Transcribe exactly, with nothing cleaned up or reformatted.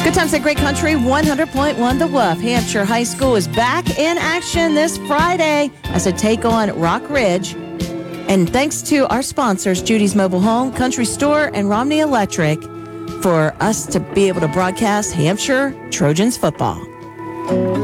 Good times at Great Country, one hundred point one The Wolf. Hampshire High School is back in action this Friday as they take on Rock Ridge. And thanks to our sponsors, Judy's Mobile Home, Country Store, and Romney Electric, for us to be able to broadcast Hampshire Trojans football.